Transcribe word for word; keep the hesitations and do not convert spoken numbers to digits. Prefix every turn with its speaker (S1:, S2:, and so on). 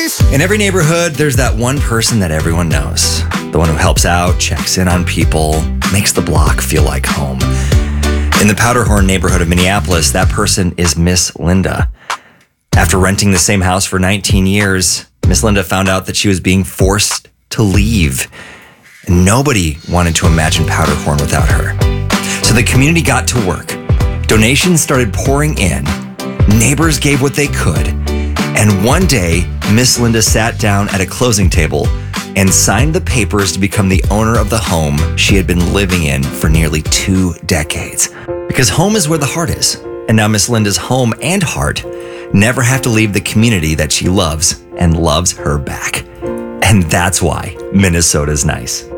S1: In every neighborhood, there's that one person that everyone knows. The one who helps out, checks in on people, makes the block feel like home. In the Powderhorn neighborhood of Minneapolis, that person is Miss Linda. After renting the same house for nineteen years, Miss Linda found out that she was being forced to leave. And nobody wanted to imagine Powderhorn without her. So the community got to work. Donations started pouring in. Neighbors gave what they could. And one day, Miss Linda sat down at a closing table and signed the papers to become the owner of the home she had been living in for nearly two decades. Because home is where the heart is. And now Miss Linda's home and heart never have to leave the community that she loves and loves her back. And that's why Minnesota's nice.